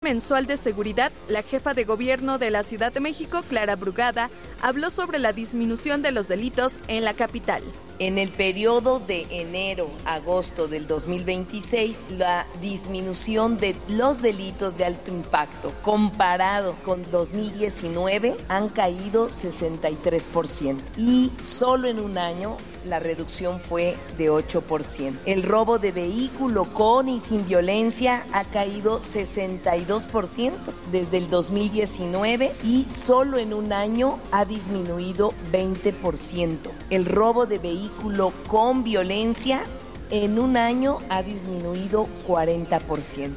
mensual de seguridad, la jefa de gobierno de la Ciudad de México, Clara Brugada, habló sobre la disminución de los delitos en la capital. En el periodo de enero a agosto del 2026, la disminución de los delitos de alto impacto comparado con 2019 han caído 63%. Y solo en un año la reducción fue de 8%. El robo de vehículo con y sin violencia ha caído 62% desde el 2019 y solo en un año ha disminuido 20%. El robo de vehículo con violencia en un año ha disminuido 40%.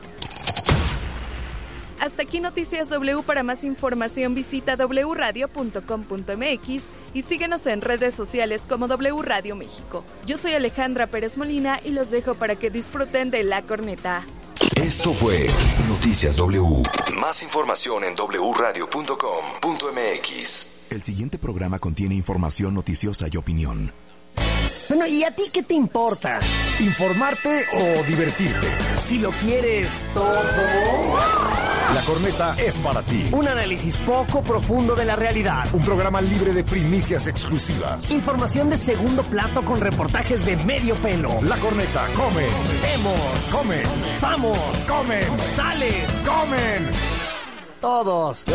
Hasta aquí Noticias W. Para más información visita wradio.com.mx y síguenos en redes sociales como W Radio México. Yo soy Alejandra Pérez Molina y los dejo para que disfruten de La Corneta. Esto fue Noticias W. Más información en wradio.com.mx. El siguiente programa contiene información noticiosa y opinión. Bueno, ¿y a ti qué te importa? ¿Informarte o divertirte? Si lo quieres todo... La Corneta es para ti. Un análisis poco profundo de la realidad. Un programa libre de primicias exclusivas. Información de segundo plato con reportajes de medio pelo. La Corneta, come. Vemos. Comen. Samos. Comen. Sales. Comen. Todos.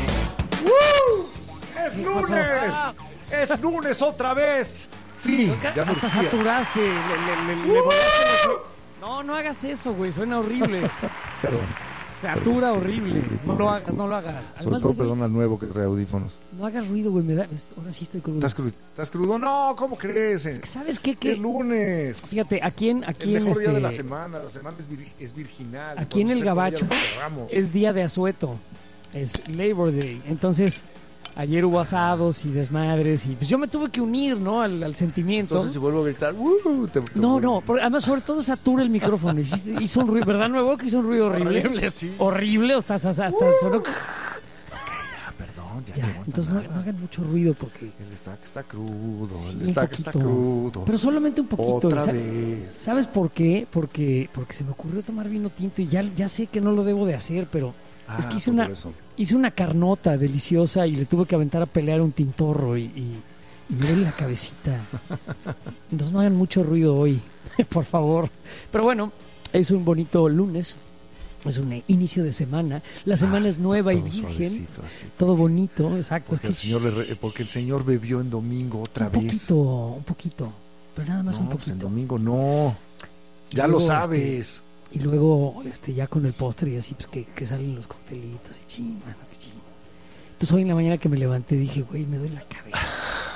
¡Es lunes! ¡Es lunes otra vez! Sí, ya me hasta saturaste. Le volaste no hagas eso, güey. Suena horrible. Perdón. Satura horrible. No lo hagas, no lo hagas. Sobre todo, perdón al nuevo que trae audífonos. No hagas ruido, güey. Ahora sí estoy crudo. ¿Estás crudo? No, ¿cómo crees? Es que, ¿sabes qué? Es lunes. Fíjate, aquí en el mejor día de la semana. La semana es virginal. Aquí en el Gabacho es día de asueto. Es Labor Day. Entonces... ayer hubo asados y desmadres y pues yo me tuve que unir, ¿no? al sentimiento. Entonces si vuelvo a gritar, no, porque además sobre todo satura el micrófono. Hizo un ruido, ¿verdad, nuevo? Que hizo un ruido horrible. Horrible, sí. Horrible, hasta sonó... Ok, ya, perdón. Ya, entonces no hagan mucho ruido porque... Él está crudo, sí, está crudo. Pero solamente un poquito. Otra vez. ¿Sabes por qué? Porque se me ocurrió tomar vino tinto y ya sé que no lo debo de hacer, pero... es que hice una carnota deliciosa y le tuve que aventar a pelear un tintorro y me duele la cabecita. Entonces no hagan mucho ruido hoy, por favor. Pero bueno, es un bonito lunes, es un inicio de semana. La semana es nueva y virgen. Todo bonito, exacto. Porque el Señor bebió en domingo otra vez. Un poquito, pero nada más un poquito. Pues en domingo no, ya luego, lo sabes. Y luego ya con el postre y así, pues que salen los coctelitos y ching. Entonces hoy en la mañana que me levanté dije, güey, me duele la cabeza.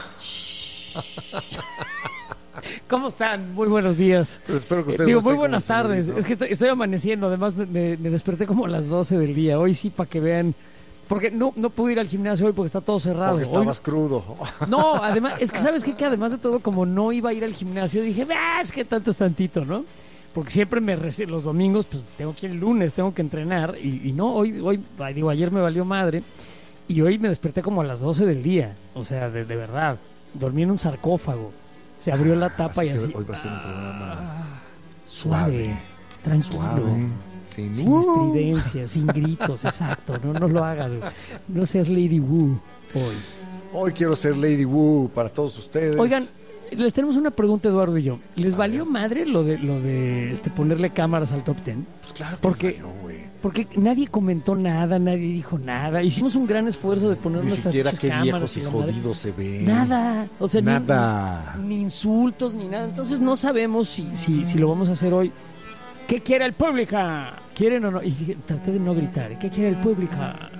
¿Cómo están? Muy buenos días. Pues espero que ustedes muy buenas tardes. Es que estoy amaneciendo, además me desperté como a las 12 del día. Hoy sí, para que vean. Porque no pude ir al gimnasio hoy porque está todo cerrado. Porque estabas crudo. No, además, es que ¿sabes qué? Que además de todo, como no iba a ir al gimnasio, dije, es que tanto es tantito, ¿no? Porque siempre los domingos, pues tengo que ir el lunes, tengo que entrenar. Y no, hoy ayer me valió madre. Y hoy me desperté como a las 12 del día. O sea, de verdad. Dormí en un sarcófago. Se abrió la tapa y así. Hoy va a ser un programa suave, tranquilo. Suave, sin estridencia, sin gritos, exacto. No lo hagas. No seas Lady Wu hoy. Hoy quiero ser Lady Wu para todos ustedes. Oigan, les tenemos una pregunta, Eduardo y yo. ¿Les valió madre lo de ponerle cámaras al Top 10? Pues claro que porque nadie comentó nada, nadie dijo nada. Hicimos un gran esfuerzo de poner nuestras cámaras. Ni siquiera qué viejos y jodidos se ven. Nada. O sea, nada. Ni insultos, ni nada. Entonces no sabemos si lo vamos a hacer hoy. ¿Qué quiere el público? ¿Quieren o no? Y traté de no gritar. ¿Qué quiere el público?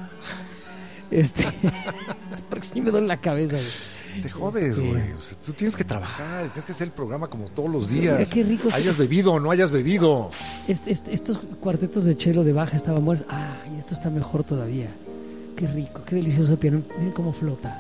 Porque sí me duele la cabeza, güey. Te jodes, güey. O sea, tú tienes que trabajar, tienes que hacer el programa como todos los días. Qué rico. Hayas bebido o no hayas bebido. Estos cuartetos de chelo de baja estaban buenos. Y esto está mejor todavía. Qué rico, qué delicioso piano. Miren cómo flota.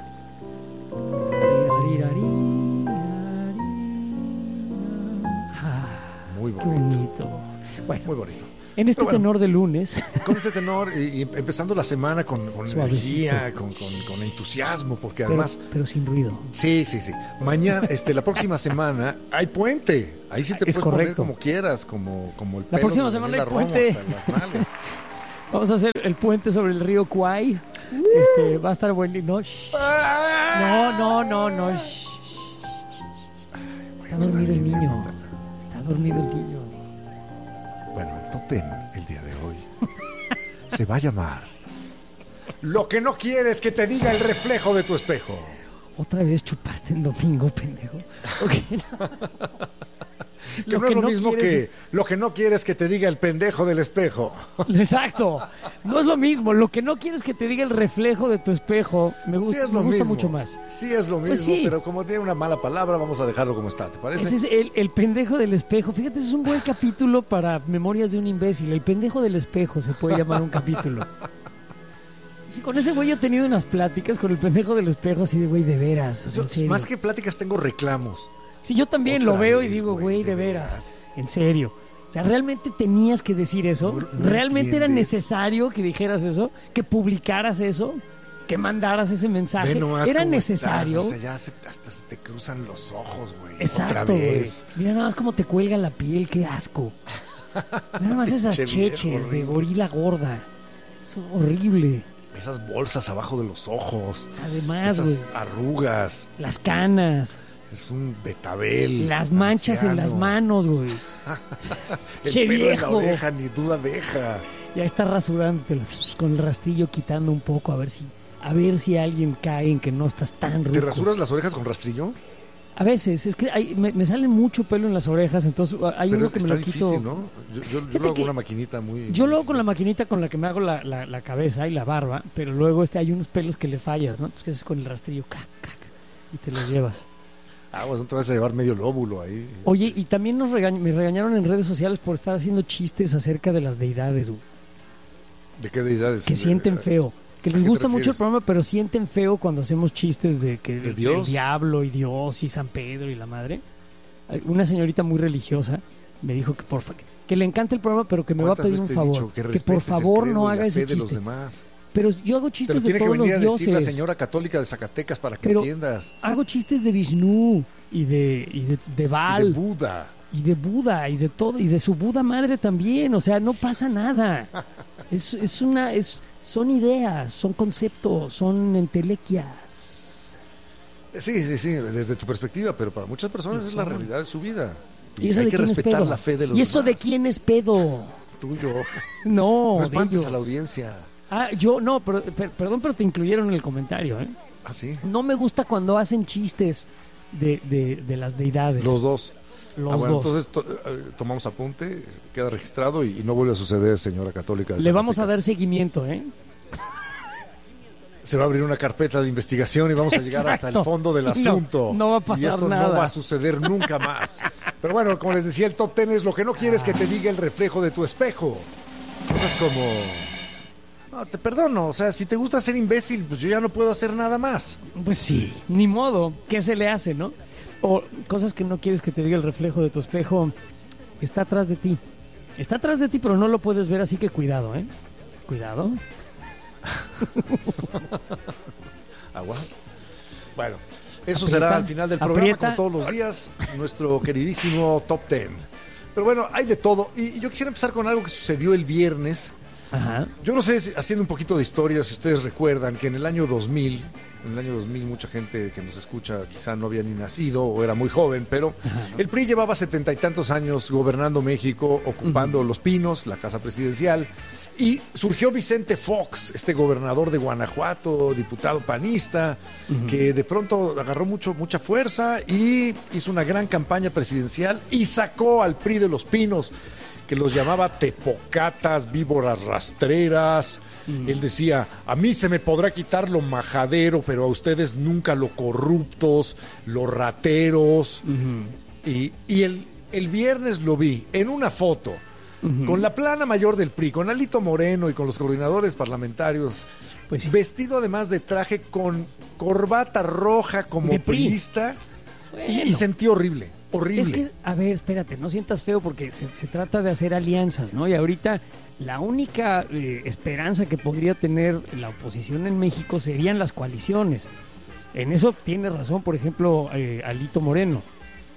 Muy bonito. Qué bonito. Bueno, muy bonito. En este tenor de lunes. Con este tenor y empezando la semana con energía, con entusiasmo, porque además... Pero sin ruido. Sí. Mañana, la próxima semana hay puente. Ahí sí te puedes poner como quieras, como el pelo. La próxima semana hay puente. Vamos a hacer el puente sobre el río Kwai. Va a estar buenísimo. No. Está dormido el niño. Bueno, Top 10 el día de hoy se va a llamar Lo que no quieres que te diga el reflejo de tu espejo. Otra vez chupaste en domingo, pendejo. Okay. Lo que no es lo mismo que lo que no quieres que te diga el pendejo del espejo. Exacto. No es lo mismo. Lo que no quieres que te diga el reflejo de tu espejo me gusta mucho más. Sí es lo mismo, pues sí. Pero como tiene una mala palabra, vamos a dejarlo como está, ¿te parece? Ese es el pendejo del espejo. Fíjate, ese es un buen capítulo para Memorias de un imbécil. El pendejo del espejo se puede llamar un capítulo. Sí, con ese güey he tenido unas pláticas con el pendejo del espejo así de güey, de veras. O sea, más que pláticas tengo reclamos. Sí, yo también lo veo y digo, güey, de veras. En serio. O sea, ¿realmente tenías que decir eso? No ¿realmente era necesario que dijeras eso? ¿Que publicaras eso? ¿Que mandaras ese mensaje? ¿Era necesario? O sea, ya hasta se te cruzan los ojos, güey. Exacto, otra vez. Mira nada más cómo te cuelga la piel, qué asco. Mira nada más esas cheches de gorila gorda. Es horrible. Esas bolsas abajo de los ojos. Además, esas arrugas. Las canas. Es un betabel. Las manchas anciano. En las manos, güey. El pelo viejo. En la oreja, ni duda deja. Ya está rasurándote con el rastrillo, quitando un poco a ver si alguien cae en que no estás tan ruco. ¿Te rasuras las orejas con rastrillo? A veces, es que me sale mucho pelo en las orejas, entonces hay uno que me lo quito. Difícil, ¿no? Yo lo hago con una maquinita muy... Yo lo hago con la maquinita con la que me hago la cabeza y la barba, pero luego hay unos pelos que le fallas, ¿no? Entonces que haces con el rastrillo, y te los llevas. Pues no te vas a llevar medio lóbulo ahí. Oye, y también me regañaron en redes sociales por estar haciendo chistes acerca de las deidades, güey. ¿De qué deidades? Que sienten feo. Que les gusta mucho el programa, pero sienten feo cuando hacemos chistes de que ¿De Dios? El diablo y Dios y San Pedro y la madre. Una señorita muy religiosa me dijo que le encanta el programa, pero que me va a pedir un favor. Que por favor no haga ese chiste. De los demás. Pero yo hago chistes de todos los dioses. Pero tiene que venir a decir la señora católica de Zacatecas para que entiendas. Hago chistes de Vishnu y de Baal. Y de Buda. Y de Buda y de todo. Y de su Buda madre también. O sea, no pasa nada. Son ideas, son conceptos, son entelequias. Sí, desde tu perspectiva, pero para muchas personas es la realidad de su vida. Y hay que respetar la fe de los demás. ¿Y eso de quién es pedo? Tuyo. No, no espantes a la audiencia. Yo no, perdón, pero te incluyeron en el comentario, ¿eh? ¿Ah, sí? No me gusta cuando hacen chistes de las deidades. Los dos. Los dos. Entonces tomamos apunte, queda registrado y no vuelve a suceder, señora católica. Le vamos a dar seguimiento, ¿eh? Se va a abrir una carpeta de investigación y vamos a llegar hasta el fondo del asunto. No va a pasar nada. Y esto nada. no va a suceder nunca más. Pero bueno, como les decía, el Top 10 es lo que no quieres que te diga el reflejo de tu espejo. Cosas como... No, te perdono, o sea, si te gusta ser imbécil, pues yo ya no puedo hacer nada más. Pues sí, ni modo, ¿qué se le hace, no? O cosas que no quieres que te diga el reflejo de tu espejo, está atrás de ti. Está atrás de ti, pero no lo puedes ver, así que cuidado, ¿eh? Cuidado. Agua. Bueno, eso será al final del programa, como todos los días, nuestro queridísimo Top 10. Pero bueno, hay de todo. Y yo quisiera empezar con algo que sucedió el viernes. Ajá. Yo no sé, haciendo un poquito de historia, si ustedes recuerdan que en el año 2000 mucha gente que nos escucha quizá no había ni nacido o era muy joven, pero el PRI llevaba 70 y tantos años gobernando México, ocupando Los Pinos, la casa presidencial, y surgió Vicente Fox, este gobernador de Guanajuato, diputado panista, que de pronto agarró mucha fuerza y hizo una gran campaña presidencial y sacó al PRI de Los Pinos, que los llamaba tepocatas, víboras rastreras. Él decía, a mí se me podrá quitar lo majadero, pero a ustedes nunca lo corruptos, los rateros. Y el viernes lo vi en una foto con la plana mayor del PRI, con Alito Moreno y con los coordinadores parlamentarios, pues sí, vestido además de traje con corbata roja como priista. Bueno. Y sentí horrible. Horrible. Es que, a ver, espérate, no sientas feo porque se trata de hacer alianzas, ¿no? Y ahorita la única esperanza que podría tener la oposición en México serían las coaliciones. En eso tiene razón, por ejemplo, Alito Moreno.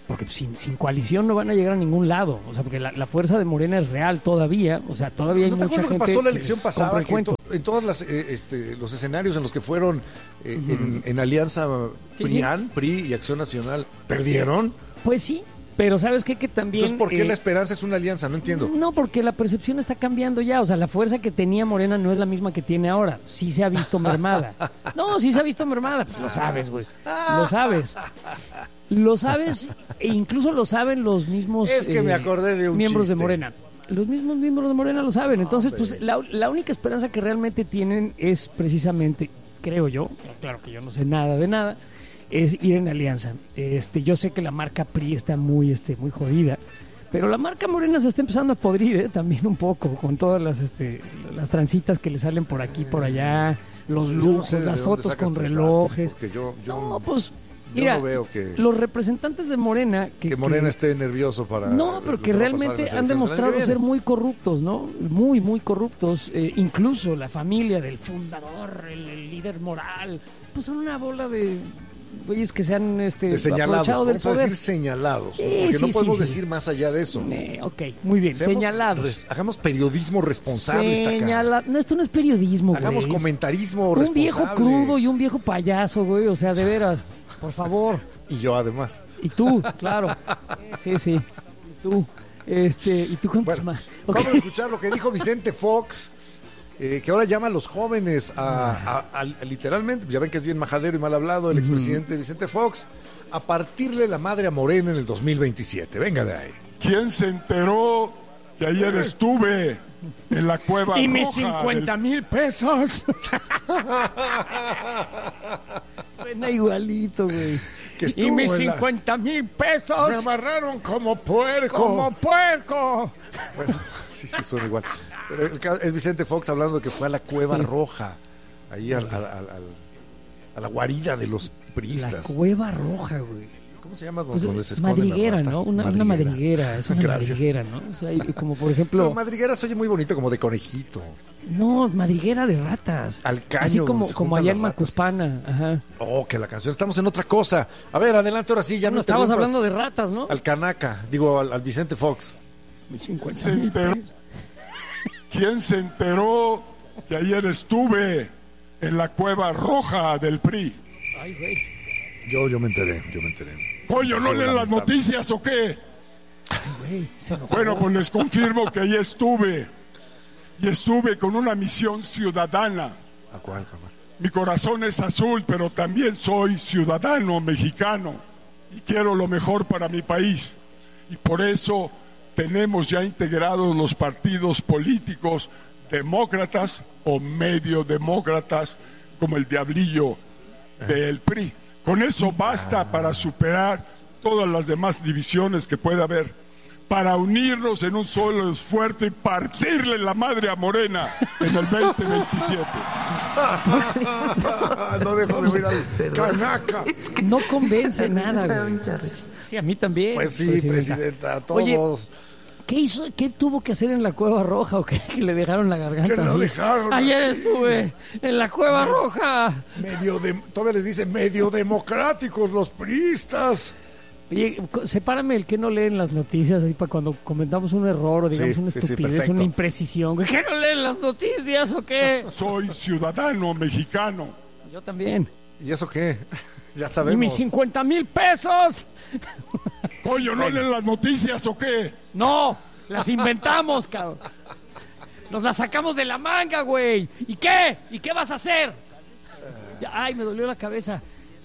porque sin coalición no van a llegar a ningún lado, o sea, porque la fuerza de Morena es real todavía, o sea, todavía hay mucha gente. ¿No pasó la elección pasada? Que en todos los escenarios en los que fueron en alianza PRI y Acción Nacional, ¿perdieron? Pues sí. Pero ¿sabes qué? Que también... Entonces, ¿por qué la esperanza es una alianza? No entiendo. No, porque la percepción está cambiando ya. O sea, la fuerza que tenía Morena no es la misma que tiene ahora. Sí se ha visto mermada. No, sí se ha visto mermada. Pues lo sabes, güey. Lo sabes. Lo sabes e incluso lo saben los mismos es que me acordé de un miembros chiste de Morena. Los mismos miembros de Morena lo saben. Entonces, pues la única esperanza que realmente tienen es precisamente, creo yo, claro que yo no sé nada de nada, es ir en alianza. Yo sé que la marca PRI está muy jodida, pero la marca Morena se está empezando a podrir, también un poco, con todas las transitas que le salen por aquí, por allá, los lujos, las fotos con relojes. No, pues mira, no veo que los representantes de Morena que Morena esté nervioso para... No, pero que realmente han demostrado ser muy corruptos, ¿no? Muy, muy corruptos. Incluso la familia del fundador, el líder moral, pues son una bola de güeyes que se han aprovechado del poder. Vamos a decir señalados, porque no podemos decir más allá de eso. Ok, muy bien, señalados. Hagamos periodismo responsable. No, esto no es periodismo, güey. Hagamos comentarismo responsable. Un viejo crudo y un viejo payaso, güey, o sea, de veras, por favor. Y yo además. Y tú, claro. Sí. Y tú. ¿Y tú cuántos más? Okay. Vamos a escuchar lo que dijo Vicente Fox. Que ahora llama a los jóvenes a literalmente, ya ven que es bien majadero y mal hablado el expresidente Vicente Fox, a partirle la madre a Morena en el 2027. Venga de ahí. ¿Quién se enteró que ayer estuve en la cueva roja? Y mis 50,000 pesos. Suena igualito, güey. Y mis 50,000 pesos. Me amarraron como puerco. Bueno, sí, suena igual. Pero es Vicente Fox hablando de que fue a la Cueva Roja, ahí a la guarida de los priistas. La Cueva Roja, güey. ¿Cómo se llama? Pues donde se esconden madriguera, las ratas? ¿no? Una madriguera, es una madriguera, ¿no? O sea, como por ejemplo... Pero madriguera se oye muy bonito, como de conejito. No, madriguera de ratas. Al caño. Así como allá en Macuspana. Ajá. Oh, que la canción. Estamos en otra cosa. A ver, adelante, ahora sí, ya no estábamos hablando de ratas, ¿no? Al Canaca, digo, al Vicente Fox. ¿Quién se enteró que ayer estuve en la cueva roja del PRI? Ay, güey. Yo me enteré. Pollo, ¿no leen las noticias o qué? Ay, güey, bueno, pues les confirmo que ahí estuve. Y estuve con una misión ciudadana. ¿A cuál, cabrón? Mi corazón es azul, pero también soy ciudadano mexicano. Y quiero lo mejor para mi país. Y por eso tenemos ya integrados los partidos políticos demócratas o medio demócratas, como el diablillo del PRI. Con eso basta para superar todas las demás divisiones que pueda haber, para unirnos en un solo esfuerzo y partirle la madre a Morena en el 2027. No dejo de oír al Canaca. No convence nada, güey. Sí, a mí también. Pues sí, presidenta, a todos. Oye, ¿qué tuvo que hacer en la Cueva Roja o qué? Que le dejaron la garganta. Que lo dejaron. Ayer estuve en la Cueva Roja. Todavía les dice medio democráticos los priistas. Oye, sepárame el que no leen las noticias, así para cuando comentamos un error o digamos una estupidez, una imprecisión. ¿Qué no leen las noticias o qué? Soy ciudadano mexicano. Yo también. ¿Y eso qué? Ya sabemos. ¿Y mis 50,000 pesos? Pollo, ¿no leen las noticias o qué? No, las inventamos, cabrón. Nos las sacamos de la manga, güey. ¿Y qué? ¿Y qué vas a hacer? Ay, me dolió la cabeza.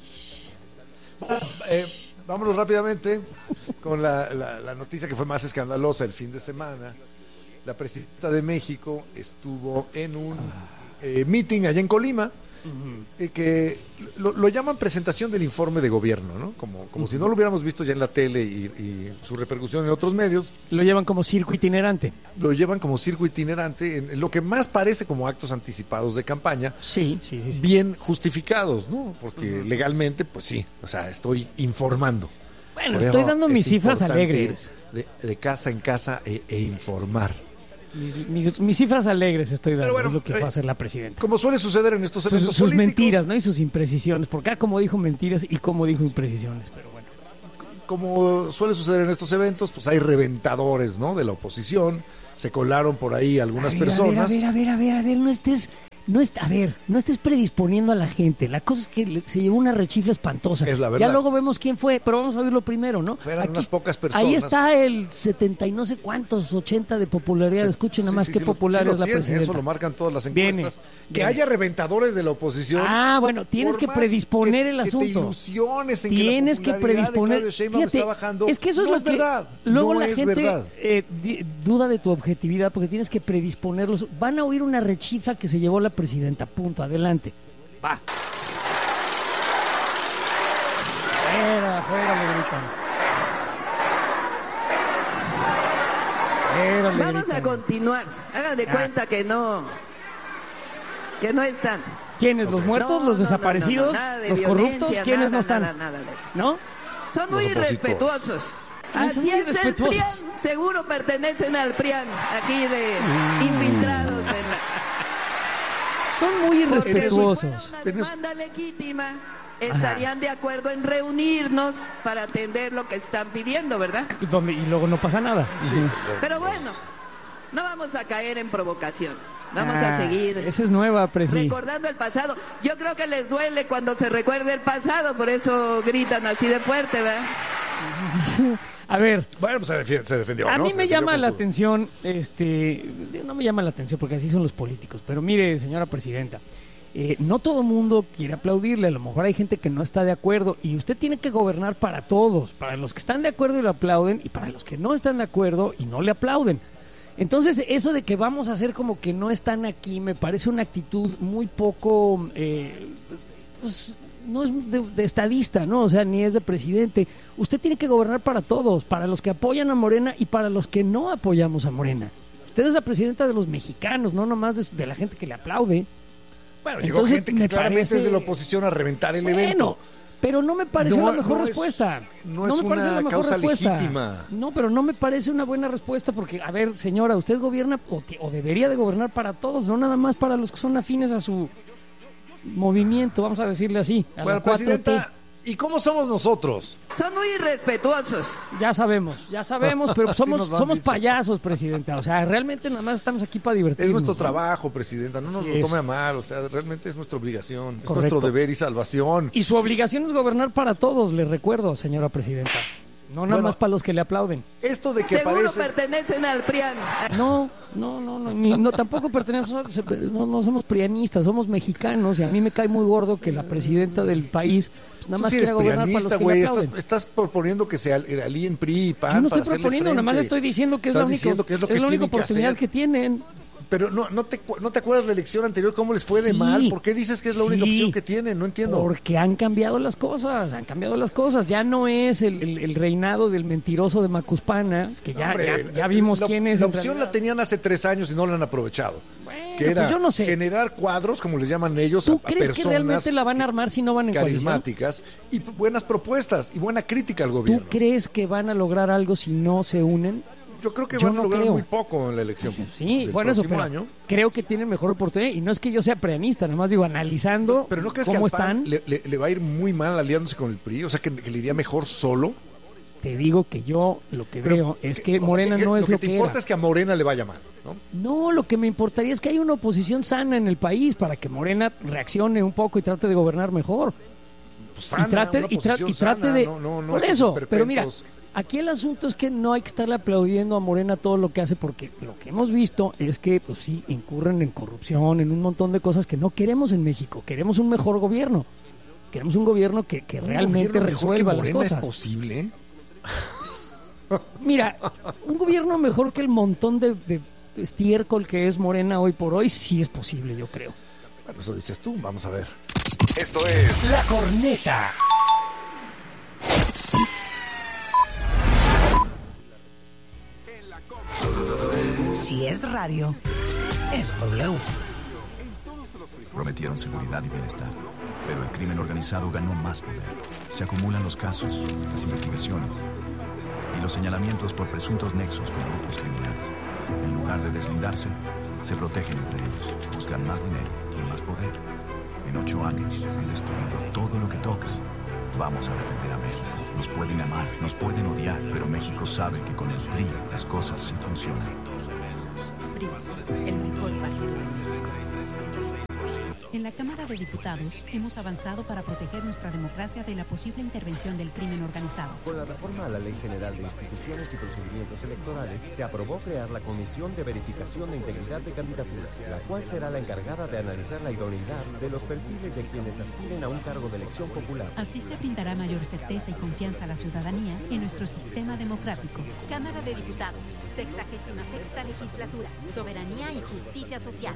Vámonos rápidamente con la noticia que fue más escandalosa el fin de semana. La presidenta de México estuvo en un meeting allá en Colima, que lo llaman presentación del informe de gobierno, ¿no? Como si no lo hubiéramos visto ya en la tele y su repercusión en otros medios. Lo llevan como circo itinerante. Lo llevan como circo itinerante, en lo que más parece como actos anticipados de campaña. Sí. Bien justificados, ¿no? Porque legalmente, pues sí, o sea, estoy informando. Bueno, estoy dando mis cifras alegres. De casa en casa e informar. Mis cifras alegres estoy dando, es lo que va a hacer la presidenta. Como suele suceder en estos eventos sus políticos. Mentiras, ¿no? Y sus imprecisiones, porque como dijo mentiras y como dijo imprecisiones, pero bueno. como suele suceder en estos eventos, pues hay reventadores, ¿no? De la oposición. Se colaron por ahí algunas personas. A ver, no estés predisponiendo a la gente. La cosa es que se llevó una rechifla espantosa. Es la verdad. Ya luego vemos quién fue, pero vamos a oírlo primero, ¿no? Eran unas pocas personas. Ahí está el 70 y no sé cuántos, 80 de popularidad. Escuchen nada más qué popular es la presidenta. Eso lo marcan todas las encuestas. Que haya reventadores de la oposición. Bueno, tienes que predisponer el asunto. Que te ilusiones en tienes que la que predisponer. de Claudia Sheinbaum está bajando. Es que eso no es lo que verdad. luego no la es gente verdad. duda de tu objetividad porque tienes que predisponerlos. Van a oír una rechifla que se llevó la presidenta. Punto. Adelante. Va. Fuera, le gritan. Vamos a continuar. Hagan de cuenta que no están. ¿Quiénes? ¿Los muertos? ¿Los desaparecidos? ¿Los corruptos? ¿Quiénes no están? Nada de eso. ¿No? Son muy irrespetuosos. Así es el PRIAN. Seguro pertenecen al PRIAN. Aquí de infiltrados en la... Son muy irrespetuosos. Una demanda legítima. Estarían de acuerdo en reunirnos para atender lo que están pidiendo, ¿verdad? Y luego no pasa nada. Sí. Pero bueno, no vamos a caer en provocación. Vamos a seguir. Esa es nueva, Presi. Recordando el pasado. Yo creo que les duele cuando se recuerde el pasado, por eso gritan así de fuerte, ¿verdad? A ver. Bueno, pues se defendió. A mí me llama la atención, no me llama la atención porque así son los políticos, pero mire, señora presidenta, no todo mundo quiere aplaudirle, a lo mejor hay gente que no está de acuerdo y usted tiene que gobernar para todos, para los que están de acuerdo y lo aplauden y para los que no están de acuerdo y no le aplauden. Entonces, eso de que vamos a hacer como que no están aquí me parece una actitud muy poco... pues, no es de estadista, ¿no? O sea, ni es de presidente. Usted tiene que gobernar para todos, para los que apoyan a Morena y para los que no apoyamos a Morena. Usted es la presidenta de los mexicanos, no nomás de la gente que le aplaude. Bueno, llegó gente que claramente es de la oposición a reventar el evento. Pero no me parece la mejor respuesta. No es una causa legítima. No, pero no me parece una buena respuesta porque, a ver, señora, usted gobierna o debería de gobernar para todos, no nada más para los que son afines a su movimiento, vamos a decirle así. Bueno, presidenta, ¿y cómo somos nosotros? Son muy irrespetuosos. Ya sabemos, pero somos payasos, presidenta. O sea, realmente nada más estamos aquí para divertirnos. Es nuestro trabajo, presidenta, no nos lo tome a mal. O sea, realmente es nuestra obligación, Correcto. Es nuestro deber y salvación. Y su obligación es gobernar para todos, le recuerdo, señora presidenta. No nada más para los que le aplauden. Esto de que seguro pertenecen al PRIAN. No, tampoco pertenecemos, no somos prianistas, somos mexicanos y a mí me cae muy gordo que la presidenta del país pues, nada más quiera gobernar para los que le aplauden. Estás proponiendo que se alíen PRI y PAN. Yo no estoy proponiendo, nada más estoy diciendo que es la única oportunidad que tienen. Pero no te acuerdas la elección anterior, cómo les fue de mal. ¿Por qué dices que es la única opción que tienen? No entiendo. Porque han cambiado las cosas. Ya no es el reinado del mentiroso de Macuspana, que ya vimos quién es. La opción la tenían hace 3 años y no la han aprovechado. Bueno, que era pues yo no sé. Generar cuadros, como les llaman ellos, ¿Tú a crees personas que realmente la van a armar si no van en carismáticas coalición? Y buenas propuestas y buena crítica al gobierno. ¿Tú crees que van a lograr algo si no se unen? Yo creo que van a lograr muy poco en la elección. Sí, bueno, eso, pero año. Creo que tienen mejor oportunidad. Y no es que yo sea prianista, nada más digo, analizando pero ¿no crees cómo que al PAN están. Le va a ir muy mal aliándose con el PRI? O sea, que le iría mejor solo. Te digo que yo lo que veo es que Morena no es lo que Lo que te importa es que a Morena le vaya mal, ¿no? No, lo que me importaría es que haya una oposición sana en el país para que Morena reaccione un poco y trate de gobernar mejor. Pues sana, y trate de... No, por eso, pero mira... Aquí el asunto es que no hay que estarle aplaudiendo a Morena todo lo que hace, porque lo que hemos visto es que, pues sí, incurren en corrupción, en un montón de cosas que no queremos en México. Queremos un mejor gobierno. Queremos un gobierno que realmente resuelva las cosas. ¿Es posible? Mira, un gobierno mejor que el montón de estiércol que es Morena hoy por hoy, sí es posible, yo creo. Bueno, eso dices tú, vamos a ver. Esto es La Corneta. Si es radio, es W. Prometieron seguridad y bienestar, pero el crimen organizado ganó más poder. Se acumulan los casos, las investigaciones y los señalamientos por presuntos nexos con grupos criminales. En lugar de deslindarse, se protegen entre ellos, buscan más dinero y más poder. En 8 años han destruido todo lo que tocan vamos a defender a México. Nos pueden amar, nos pueden odiar, pero México sabe que con el PRI las cosas sí funcionan. PRI, el mejor partido de México. En la Cámara de Diputados hemos avanzado para proteger nuestra democracia de la posible intervención del crimen organizado. Con la reforma a la Ley General de Instituciones y Procedimientos Electorales, se aprobó crear la Comisión de Verificación de Integridad de Candidaturas, la cual será la encargada de analizar la idoneidad de los perfiles de quienes aspiren a un cargo de elección popular. Así se brindará mayor certeza y confianza a la ciudadanía en nuestro sistema democrático. Cámara de Diputados, 66ª Legislatura, Soberanía y Justicia Social.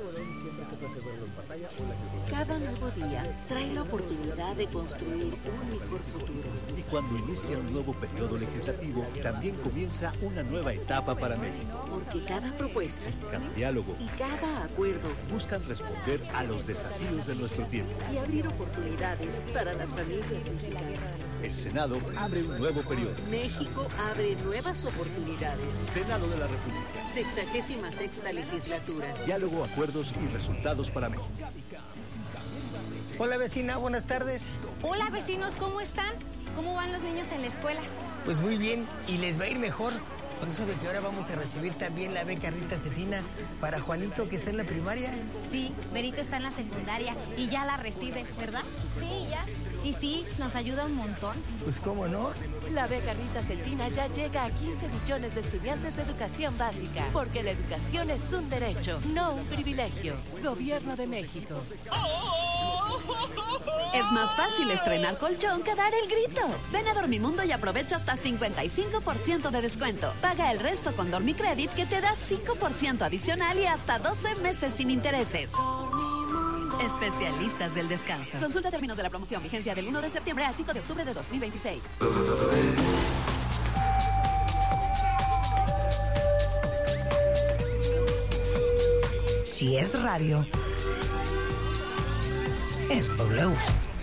Cada nuevo día trae la oportunidad de construir un mejor futuro. Y cuando inicia un nuevo periodo legislativo, también comienza una nueva etapa para México. Porque cada propuesta, cada diálogo y cada acuerdo buscan responder a los desafíos de nuestro tiempo y abrir oportunidades para las familias mexicanas. El Senado abre un nuevo periodo. México abre nuevas oportunidades. Senado de la República. 66ª Legislatura. Diálogo, acuerdos y resultados para México. Hola vecina, buenas tardes. Hola vecinos, ¿cómo están? ¿Cómo van los niños en la escuela? Pues muy bien, y les va a ir mejor. Con eso de que ahora vamos a recibir también la beca Rita Cetina para Juanito, que está en la primaria. Sí, Berito está en la secundaria y ya la recibe, ¿verdad? Sí, ya. Y sí, nos ayuda un montón. Pues cómo no. La beca Rita Cetina ya llega a 15 millones de estudiantes de educación básica, porque la educación es un derecho, no un privilegio. Gobierno de México. Es más fácil estrenar colchón que dar el grito. Ven a Dormimundo y aprovecha hasta 55% de descuento. Paga el resto con Dormicredit, que te da 5% adicional y hasta 12 meses sin intereses. Especialistas del descanso. Consulta términos de la promoción. Vigencia del 1 de septiembre al 5 de octubre de 2026. Si es radio, es W.